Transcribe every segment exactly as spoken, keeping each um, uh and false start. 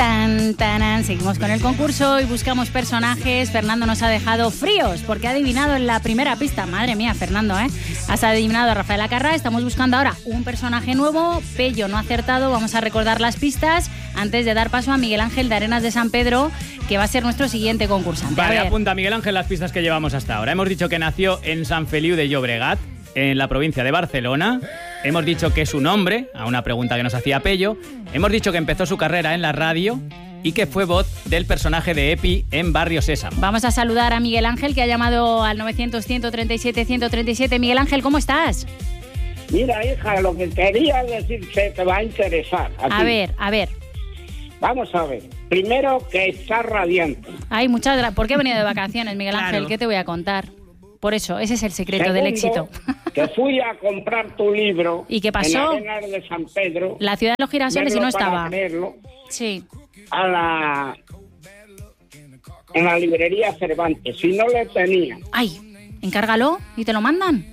Tan, tan, seguimos con el concurso y buscamos personajes. Fernando nos ha dejado fríos porque ha adivinado en la primera pista. Madre mía, Fernando, ¿eh? Has adivinado a Rafael Acarrá. Estamos buscando ahora un personaje nuevo. Pello no ha acertado. Vamos a recordar las pistas antes de dar paso a Miguel Ángel de Arenas de San Pedro, que va a ser nuestro siguiente concursante. Vale, apunta Miguel Ángel las pistas que llevamos hasta ahora. Hemos dicho que nació en Sant Feliu de Llobregat, en la provincia de Barcelona. Hemos dicho que es un hombre, a una pregunta que nos hacía Pello. Hemos dicho que empezó su carrera en la radio y que fue voz del personaje de Epi en Barrio Sésamo. Vamos a saludar a Miguel Ángel, que ha llamado al novecientos, ciento treinta y siete, ciento treinta y siete. Miguel Ángel, ¿cómo estás? Mira, hija, lo que quería decirte te va a interesar. A, a ver, a ver. Vamos a ver. Primero, que está radiante. Ay, muchas gracias. ¿Por qué he venido de vacaciones, Miguel Ángel? Claro. ¿Qué te voy a contar? Por eso, ese es el secreto Segundo, del éxito. Que fui a comprar tu libro. ¿Y qué pasó? En Arenas de San Pedro. La ciudad de los girasoles y no estaba. Creerlo, sí. A la... En la librería Cervantes. Si no le tenía. Ay, encárgalo y te lo mandan.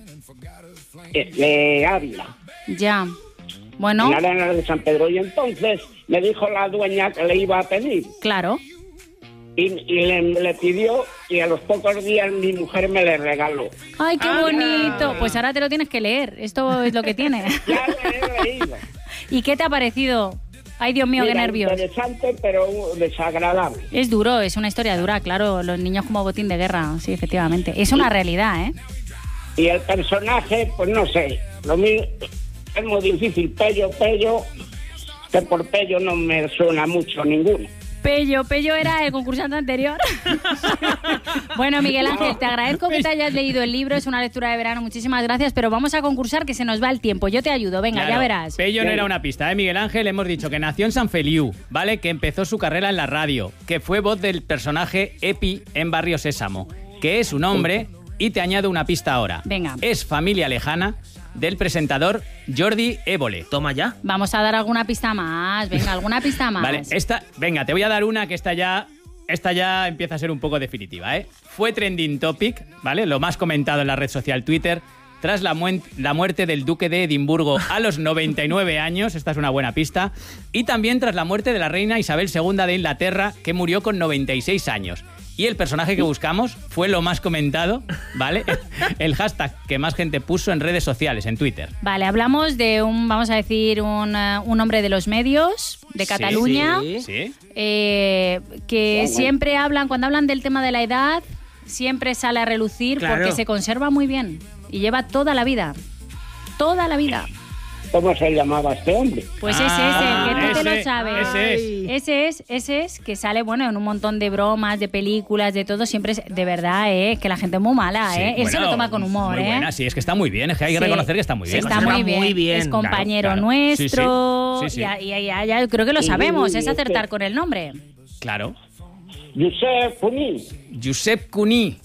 De Ávila. Ya. Bueno. En Arenas de San Pedro. Y entonces me dijo la dueña que le iba a pedir. Claro. Y, y le, le pidió, y a los pocos días mi mujer me le regaló. ¡Ay, qué ah, bonito! Pues ahora te lo tienes que leer. Esto es lo que tiene. Ya lo he leído. ¿Y qué te ha parecido? Ay, Dios mío, Mira, qué nervios. Interesante, pero desagradable. Es duro, es una historia dura, claro. Los niños como botín de guerra, sí, efectivamente. Es una realidad, ¿eh? Y el personaje, pues no sé. Lo mismo, es muy difícil. Pello, Pello, que por Pello no me suena mucho ninguno. Pello, Pello era el concursante anterior. Bueno, Miguel Ángel, te agradezco que te hayas leído el libro, es una lectura de verano, muchísimas gracias, pero vamos a concursar que se nos va el tiempo. Yo te ayudo, venga, claro, ya verás. Pello no era una pista, ¿eh, Miguel Ángel? Hemos dicho que nació en Sant Feliu, ¿vale? Que empezó su carrera en la radio, que fue voz del personaje Epi en Barrio Sésamo, que es un hombre, y te añado una pista ahora. Venga. Es familia lejana del presentador Jordi Évole. Toma ya. Vamos a dar alguna pista más. Venga, alguna pista más. Vale, esta, venga, te voy a dar una que esta ya, esta ya empieza a ser un poco definitiva, ¿eh? Fue trending topic, ¿vale? Lo más comentado en la red social Twitter tras la, mu- la muerte del duque de Edimburgo a los noventa y nueve años. Esta es una buena pista. Y también tras la muerte de la reina Isabel segunda de Inglaterra, que murió con noventa y seis años. Y el personaje que buscamos fue lo más comentado, ¿vale? El hashtag que más gente puso en redes sociales, en Twitter. Vale, hablamos de un, vamos a decir, un, uh, un hombre de los medios, de Cataluña, sí, sí. Eh, que sí, siempre hablan, cuando hablan del tema de la edad, siempre sale a relucir, claro, porque se conserva muy bien y lleva toda la vida, toda la vida. ¿Cómo se llamaba este hombre? Pues ah, ese, que tú ese, te lo sabes. Ese es. Ese es, ese es, que sale, bueno, en un montón de bromas, de películas, de todo, siempre es, de verdad, ¿eh? Que la gente es muy mala, Sí, ¿eh? Él bueno, se lo toma con humor, muy ¿eh? buena, sí, es que está muy bien, es que hay que Sí, reconocer que está muy bien. Sí, está muy bien. muy bien. Es compañero Claro, claro. nuestro, Sí, sí. Sí, sí. Ya, ya, ya, ya, creo que lo sabemos, es acertar con el nombre. Claro. Josep Cuní. Josep Cuní.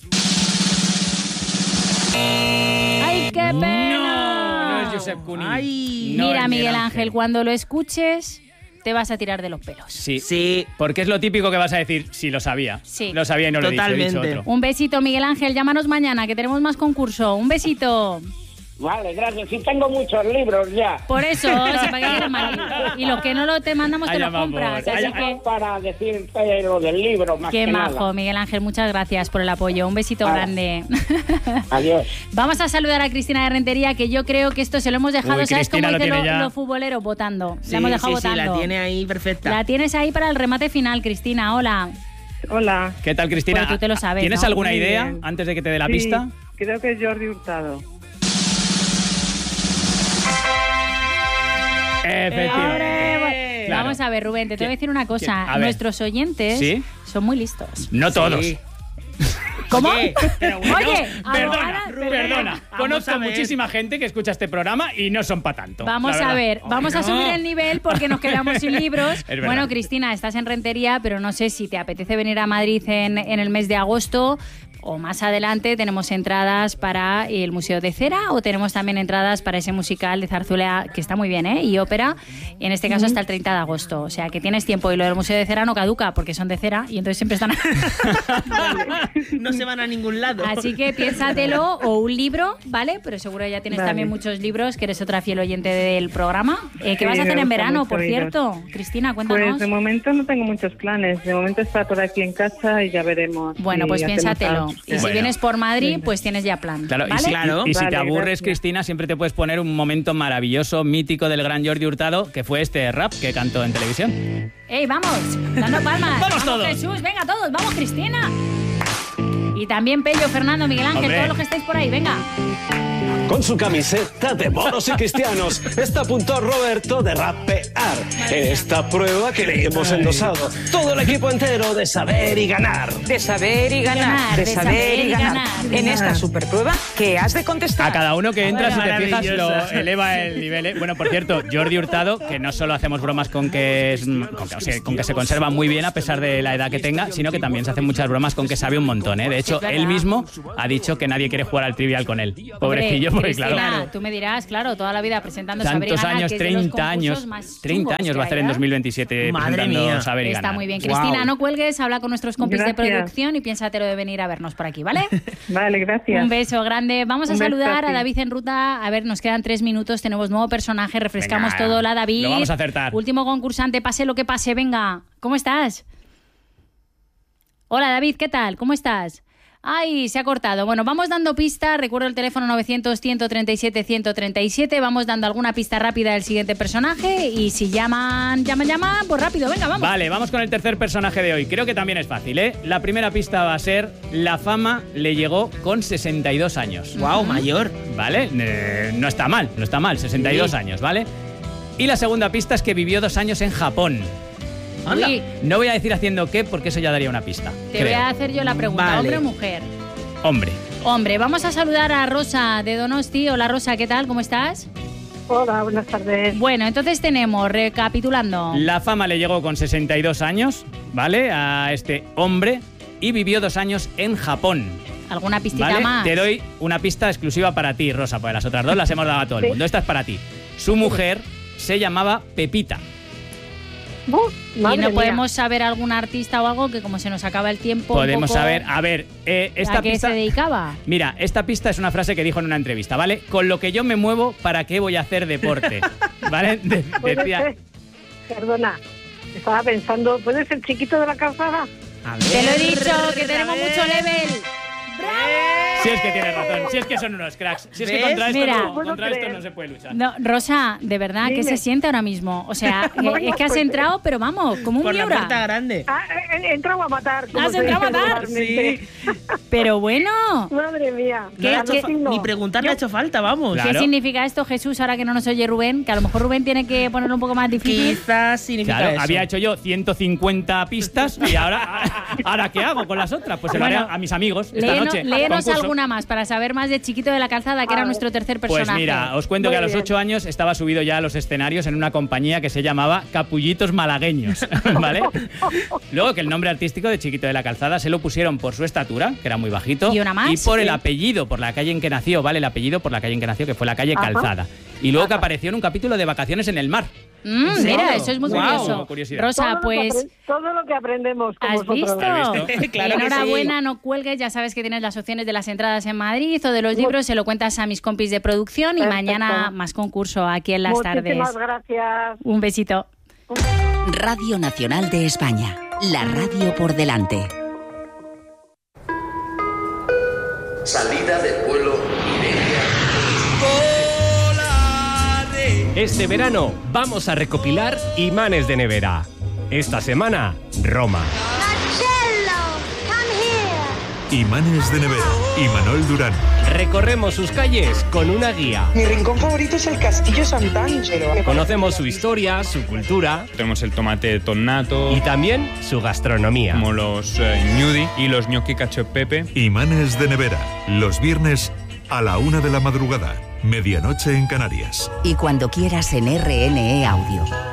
¡Ay, qué pena! No, no es Josep Cuní. Ay, No Mira, es Miguel Ángel, cuando lo escuches, te vas a tirar de los pelos. Sí, Sí. porque es lo típico que vas a decir, sí, lo sabía. Sí. Lo sabía y no lo he dicho, he Totalmente. dicho otro. Un besito, Miguel Ángel, llámanos mañana, que tenemos más concurso. Un besito. Vale, gracias. Sí, tengo muchos libros ya. Por eso, si para qué quieres más. Y los que no lo te mandamos te Allá los vamos. compras. Allá- Así que Para decirte lo del libro, más qué que majo, nada. Miguel Ángel, muchas gracias por el apoyo. Un besito Vale. grande. Adiós. Vamos a saludar a Cristina de Rentería, que yo creo que esto se lo hemos dejado, Uy, ¿sabes Cristina cómo lo dicen tiene los, ya. los futboleros? Votando. Sí, la hemos dejado sí, sí, votando. la tiene ahí perfecta. La tienes ahí para el remate final, Cristina. Hola. Hola. ¿Qué tal, Cristina? Bueno, tú te lo sabes, ¿Tienes ¿no? alguna Muy idea bien. antes de que te dé la Sí, pista? Creo que es Jordi Hurtado. Efectivamente. Hombre, Claro. Vamos a ver, Rubén, te tengo que decir una cosa. ¿Quién? A ver. Nuestros oyentes ¿Sí? son muy listos. No todos. Sí. ¿Cómo? Oye, Pero bueno, Oye, perdona, abogada, perdona. Vamos Conozco a ver. muchísima gente que escucha este programa y no son para tanto. Vamos la a verdad. ver, vamos a no. subir el nivel porque nos quedamos sin libros. Es verdad. Bueno, Cristina, estás en Rentería, pero no sé si te apetece venir a Madrid en, en el mes de agosto o más adelante tenemos entradas para el Museo de Cera o tenemos también entradas para ese musical de zarzuela que está muy bien, ¿eh? Y ópera, en este caso hasta el treinta de agosto. O sea que tienes tiempo y lo del Museo de Cera no caduca porque son de cera y entonces siempre están... No se van a ningún lado. Así que piénsatelo o un libro, ¿vale? Pero seguro ya tienes Vale. también muchos libros, que eres otra fiel oyente del programa. Eh, ¿Qué Sí, vas a hacer me en gusta verano, mucho por oíros. cierto? Cristina, cuéntanos. Pues de momento no tengo muchos planes. De momento estar por aquí en casa y ya veremos. Bueno, si pues hacemos piénsatelo. algo. Y si Bueno. vienes por Madrid, pues tienes ya plan. Claro, ¿vale? y si, Claro. y- y si te Vale, aburres, gracias. Cristina, siempre te puedes poner un momento maravilloso, mítico del gran Jordi Hurtado, que fue este rap que cantó en televisión. ¡Ey, vamos! Dando palmas. ¡Vamos todos! Jesús! ¡Venga todos! ¡Vamos, Cristina! Y también Pello, Fernando, Miguel Ángel, Hombre. todos los que estáis por ahí, venga. Con su camiseta de moros y cristianos está a punto Roberto de rapear en esta prueba que le hemos endosado todo el equipo entero de saber y ganar. De saber y ganar, Ganar, de saber y ganar. ganar. En esta superprueba que has de contestar. A cada uno que entra, si te fijas, Maravillosa. lo eleva el nivel. ¿eh? Bueno, por cierto, Jordi Hurtado, que no solo hacemos bromas con que, es, con, que, o sea, con que se conserva muy bien a pesar de la edad que tenga, sino que también se hacen muchas bromas con que sabe un montón. ¿eh? De hecho, Es verdad. él mismo ha dicho que nadie quiere jugar al trivial con él. Pobrecillo, Hombre, porque claro... Cristina, tú me dirás, claro, toda la vida presentando Saber y Tantos Ganar, años, que es de los treinta concursos años, más treinta chungos años que va a hacer hay, en ¿eh? dos mil veintisiete Madre presentando mía. Saber y Está Ganar. muy bien. Guau. Cristina, no cuelgues, habla con nuestros compis de Gracias. producción y piénsatelo de venir a vernos por aquí, ¿vale? Vale, gracias. Un beso grande. Vamos a Un beso saludar a a ti. David en ruta. A ver, nos quedan tres minutos, tenemos nuevo personaje, refrescamos Venga, todo. Hola, David. lo vamos a acertar. Último concursante, pase lo que pase, venga. ¿Cómo estás? Hola, David, ¿qué tal? ¿Cómo estás? Ay, se ha cortado. Bueno, vamos dando pistas. Recuerdo el teléfono novecientos, ciento treinta y siete, ciento treinta y siete. Vamos dando alguna pista rápida del siguiente personaje. Y si llaman, llaman, llaman, pues rápido, venga, vamos. Vale, vamos con el tercer personaje de hoy. Creo que también es fácil, ¿eh? La primera pista va a ser: la fama le llegó con sesenta y dos años. Wow, mayor. ¿Vale? Eh, no está mal, no está mal, sesenta y dos Sí. años, ¿vale? Y la segunda pista es que vivió dos años en Japón. Anda. Uy, No voy a decir haciendo qué, porque eso ya daría una pista. te creo. voy a hacer yo la pregunta, Vale. ¿hombre o mujer? Hombre. Hombre, vamos a saludar a Rosa de Donosti. Hola, Rosa, ¿qué tal? ¿Cómo estás? Hola, buenas tardes. Bueno, entonces tenemos, recapitulando. La fama le llegó con sesenta y dos años, ¿vale? A este hombre, y vivió dos años en Japón. ¿Alguna pistita ¿Vale? más? Te doy una pista exclusiva para ti, Rosa, porque las otras dos las hemos dado a todo el mundo. Esta es para ti. Su mujer se llamaba Pepita. Uh, Y madre no mía. podemos saber algún artista o algo que como se nos acaba el tiempo... un Podemos poco, saber, a ver, eh, esta ¿a qué pista... se dedicaba? Mira, esta pista es una frase que dijo en una entrevista, ¿vale? Con lo que yo me muevo, ¿para qué voy a hacer deporte? ¿Vale? De- Puede decía... ser. Perdona, estaba pensando, ¿puede ser Chiquito de la Calzada? A Te lo he ver, dicho, que a tenemos ver. mucho level. Si es que tienes razón, si es que son unos cracks. Si es que ¿Ves? contra, esto, Mira. no, Puedo contra esto creer. no se puede luchar. No, Rosa, de verdad, ¿qué Dime. se siente ahora mismo? O sea, eh, Bueno, es que has pues, entrado, pero vamos, como un Por la Miura. puerta grande. Ah, he, he entrado a matar. como ¿Has se entrado a dice matar? vulgarmente. Pero bueno, Madre mía. No le ha ¿Qué- hecho qué- fa- ni preguntar le ha hecho falta, vamos. Claro. ¿qué significa esto, Jesús, ahora que no nos oye Rubén? Que a lo mejor Rubén tiene que ponerlo un poco más difícil. Quizás significa Claro, eso. había hecho yo ciento cincuenta pistas y ahora, ¿ahora qué hago con las otras? Pues se lo haré Bueno, a mis amigos esta Léenos, noche. léenos Concurso. alguna más para saber más de Chiquito de la Calzada, que era nuestro tercer Pues personaje. mira, os cuento Muy que a los bien. ocho años estaba subido ya a los escenarios en una compañía que se llamaba Capullitos Malagueños, ¿vale? Luego que el nombre artístico de Chiquito de la Calzada se lo pusieron por su estatura, que era muy bajito, ¿Y una más? y por el Sí. apellido, por la calle en que nació, ¿vale? El apellido por la calle en que nació, que fue la calle Ajá. Calzada. Y luego que apareció en un capítulo de Vacaciones en el Mar. Mm, ¿En serio? mira, eso es muy Guau. curioso. Como curiosidad. Rosa, Todo lo que pues... apre- todo lo que aprendemos con ¿Has vosotros. visto? ¿Has visto? Claro que Enhorabuena, sí. no cuelgues, ya sabes que tienes las opciones de las entradas en Madrid o de los libros, se lo cuentas a mis compis de producción y Perfecto. mañana más concurso aquí en las Muchísimas tardes. gracias. Un besito. Radio Nacional de España, la radio por delante. Salida del vuelo Iberia. Este verano vamos a recopilar imanes de nevera. Esta semana, Roma. Imanes de nevera. Imanol Durán. Recorremos sus calles con una guía. Mi rincón favorito es el Castillo Sant'Angelo. Conocemos su historia, su cultura Tenemos el tomate tonnato, y también su gastronomía. como los eh, gnudi y los gnocchi cacio e pepe. Imanes de nevera. Los viernes a la una de la madrugada. Medianoche en Canarias. Y cuando quieras en R N E Audio.